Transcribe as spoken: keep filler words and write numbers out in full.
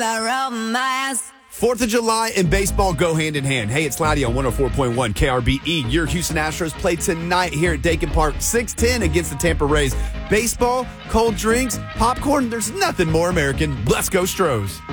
romance. Fourth of July and baseball go hand in hand. Hey, it's Laddie on one oh four point one K R B E. Your Houston Astros play tonight here at Dakin Park, six ten against the Tampa Rays. Baseball, cold drinks, popcorn, there's nothing more American. Let's go Stros.